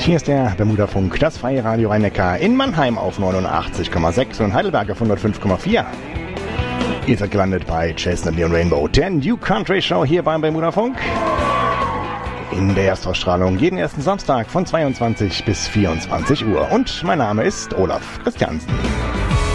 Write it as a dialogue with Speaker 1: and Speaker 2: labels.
Speaker 1: Hier ist der Bermuda-Funk, das freie Radio Rhein-Neckar in Mannheim auf 89,6 und Heidelberg auf 105,4. Ihr seid gelandet bei Chestnut Neon Rainbow, der New Country Show hier beim Bermuda-Funk. In der Erstausstrahlung jeden ersten Samstag von 22 bis 24 Uhr. Und mein Name ist Olaf Christiansen.